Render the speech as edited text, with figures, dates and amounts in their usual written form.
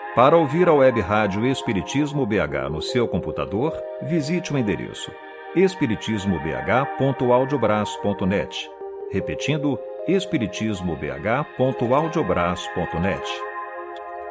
Para ouvir a web rádio Espiritismo BH no seu computador, visite o endereço espiritismobh.audiobras.net. Repetindo, espiritismobh.audiobras.net.